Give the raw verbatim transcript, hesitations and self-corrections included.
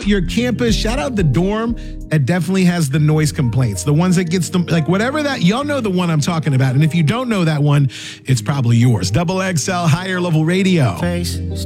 out your campus, shout out the dorm that definitely has the noise complaints. The ones that gets them, like whatever that, y'all know the one I'm talking about. And if you don't know that one, it's probably yours. Double X L Higher Level Radio. Face.